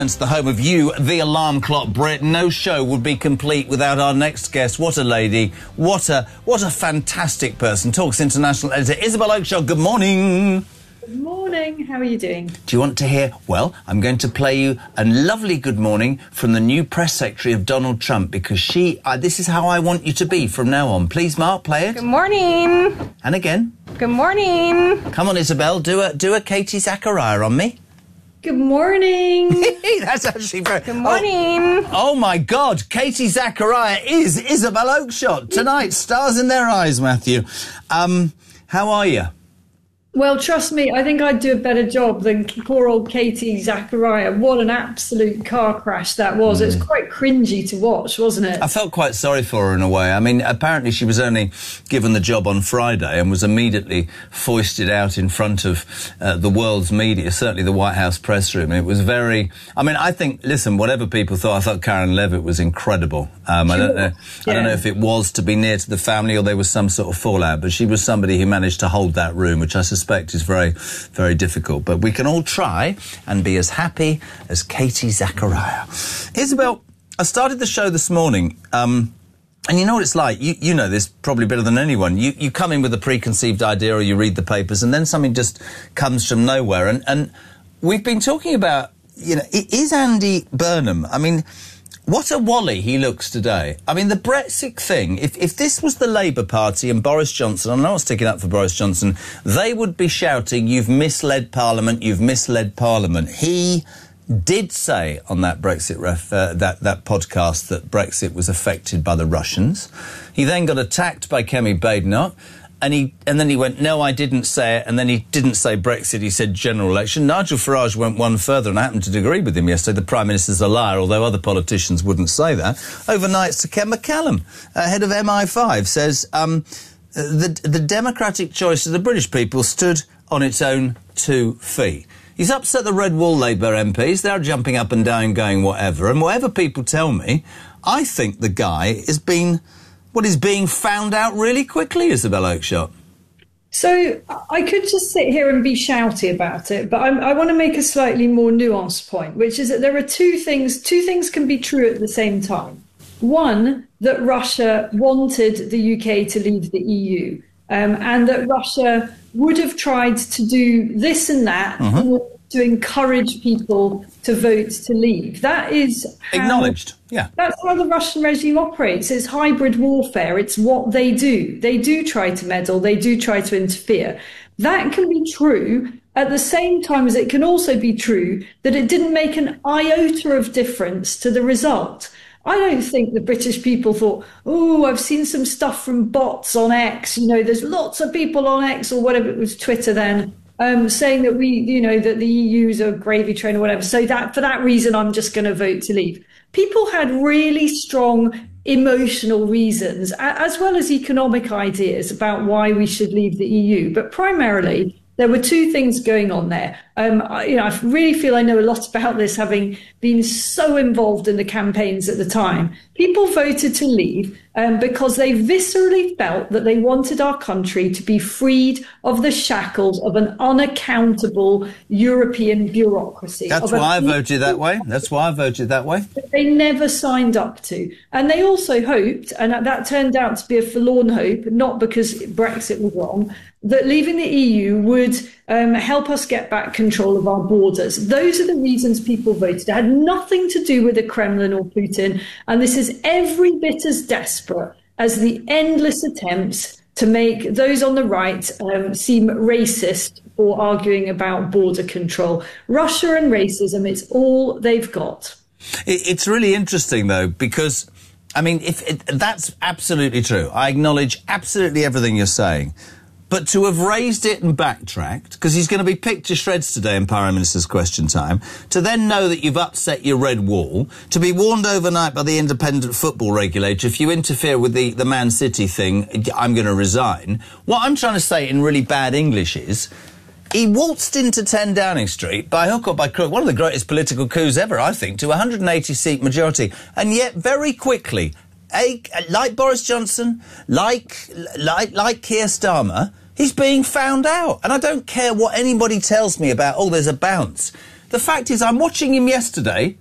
It's the home of you, the alarm clock, Brit. No show would be complete without our next guest. What a lady. What a fantastic person. Talks International editor Isabel Oakeshott. Good morning. Good morning. How are you doing? Do you want to hear? Well, I'm going to play you a lovely good morning from the new press secretary of Donald Trump, because this is how I want you to be from now on. Please, Mark, play it. Good morning. And again. Good morning. Come on, Isabel, do a Katie Zachariah on me. Good morning. That's actually very... Good morning. Oh, my God. Katie Zachariah is Isabel Oakeshott. Tonight, stars in their eyes, Matthew. How are you? Well, trust me, I think I'd do a better job than poor old Katie Zachariah. What an absolute car crash that was. It was quite cringy to watch, wasn't it? I felt quite sorry for her in a way. I mean, apparently she was only given the job on Friday and was immediately foisted out in front of the world's media, certainly the White House press room. It was very... I mean, I think, listen, whatever people thought, I thought Karen Levitt was incredible. I don't know if it was to be near to the family or there was some sort of fallout, but she was somebody who managed to hold that room, which I suspect is very, very difficult. But we can all try and be as happy as Katie Zachariah. Isabel, I started the show this morning, and you know what it's like. You know this probably better than anyone. You come in with a preconceived idea or you read the papers and then something just comes from nowhere. And we've been talking about, you know, is Andy Burnham, I mean... What a wally he looks today. I mean, the Brexit thing, if this was the Labour Party and Boris Johnson, I'm not sticking up for Boris Johnson, they would be shouting, you've misled Parliament, you've misled Parliament. He did say on that Brexit that podcast that Brexit was affected by the Russians. He then got attacked by Kemi Badenoch. And then he went, no, I didn't say it. And then he didn't say Brexit, he said general election. Nigel Farage went one further, and I happened to agree with him yesterday. The Prime Minister's a liar, although other politicians wouldn't say that. Overnight, Sir Ken McCallum, head of MI5, says the democratic choice of the British people stood on its own 2 feet. He's upset the Red Wall Labour MPs. They're jumping up and down, going whatever. And whatever people tell me, I think the guy is being found out really quickly, Isabel Oakeshott. So I could just sit here and be shouty about it, but I want to make a slightly more nuanced point, which is that there are two things can be true at the same time. One, that Russia wanted the UK to leave the EU, and that Russia would have tried to do this and that in order to encourage people to vote to leave. That is acknowledged. Yeah. That's how the Russian regime operates. It's hybrid warfare. It's what they do. They do try to meddle. They do try to interfere. That can be true at the same time as it can also be true that it didn't make an iota of difference to the result. I don't think the British people thought, oh, I've seen some stuff from bots on X. You know, there's lots of people on X or whatever it was, Twitter then, saying that that the EU's a gravy train or whatever. So that for that reason, I'm just going to vote to leave. People had really strong emotional reasons, as well as economic ideas about why we should leave the EU. But primarily, there were two things going on there. I really feel I know a lot about this, having been so involved in the campaigns at the time. People voted to leave because they viscerally felt that they wanted our country to be freed of the shackles of an unaccountable European bureaucracy. That's why I voted that way. That's why I voted that way. They never signed up to. And they also hoped, and that turned out to be a forlorn hope, not because Brexit was wrong, that leaving the EU would help us get back control of our borders. Those are the reasons people voted. It had nothing to do with the Kremlin or Putin. And this is every bit as desperate as the endless attempts to make those on the right seem racist for arguing about border control. Russia and racism, it's all they've got. It's really interesting, though, because, I mean, that's absolutely true. I acknowledge absolutely everything you're saying. But to have raised it and backtracked, because he's going to be picked to shreds today in Prime Minister's Question Time, to then know that you've upset your red wall, to be warned overnight by the independent football regulator, if you interfere with the Man City thing, I'm going to resign. What I'm trying to say in really bad English is, he waltzed into 10 Downing Street by hook or by crook, one of the greatest political coups ever, I think, to a 180-seat majority, and yet very quickly, like Boris Johnson, like Keir Starmer, he's being found out. And I don't care what anybody tells me about, oh, there's a bounce. The fact is, I'm watching him yesterday.